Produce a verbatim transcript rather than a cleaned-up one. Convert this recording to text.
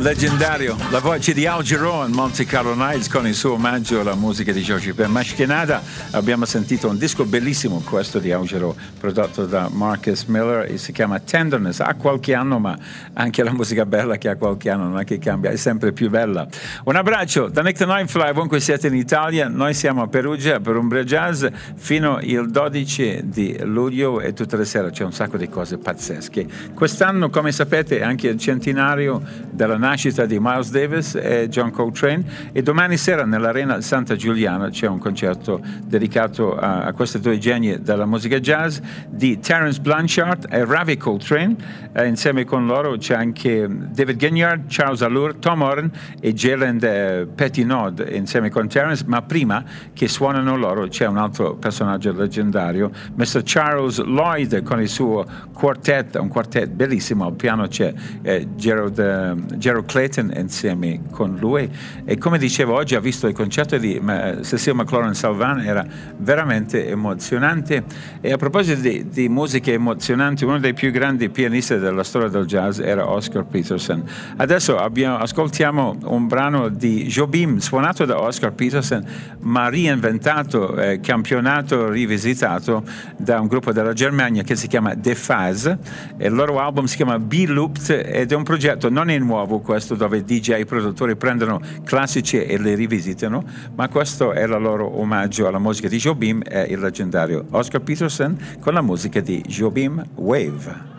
Leggendario, la voce di Al Jarreau in Monte Carlo Nights con il suo omaggio alla musica di George Ben Mashkenada. Abbiamo sentito un disco bellissimo, questo di Al Jarreau, prodotto da Marcus Miller, e si chiama Tenderness. Ha qualche anno, ma anche la musica bella che ha qualche anno non è che cambia, è sempre più bella. Un abbraccio da Nick the Nightfly, ovunque siete in Italia. Noi siamo a Perugia per Umbria Jazz fino il dodici di luglio e tutte le sere c'è un sacco di cose pazzesche. Quest'anno, come sapete, è anche il centenario della nascita di Miles Davis e John Coltrane, e domani sera nell'Arena Santa Giuliana c'è un concerto dedicato a, a questi due geni della musica jazz, di Terence Blanchard e Ravi Coltrane. Eh, insieme con loro c'è anche David Ginyard, Charles Allure, Tom Oren e Jalen eh, Pettinod insieme con Terence, ma prima che suonano loro c'è un altro personaggio leggendario, mister Charles Lloyd, con il suo quartet, un quartet bellissimo. Al piano c'è eh, Gerald, eh, Gerald Clayton insieme con lui, e come dicevo oggi ha visto il concerto di uh, Cecil McLaurin Salvant, era veramente emozionante. E a proposito di, di musiche emozionanti, uno dei più grandi pianisti della storia del jazz era Oscar Peterson. Adesso abbiamo, ascoltiamo un brano di Jobim suonato da Oscar Peterson ma reinventato, eh, campionato, rivisitato da un gruppo della Germania che si chiama The Faz, e il loro album si chiama B-Looped ed è un progetto non è nuovo questo, dove D J e produttori prendono classici e li rivisitano, ma questo è il loro omaggio alla musica di Jobim e il leggendario Oscar Peterson con la musica di Jobim Wave.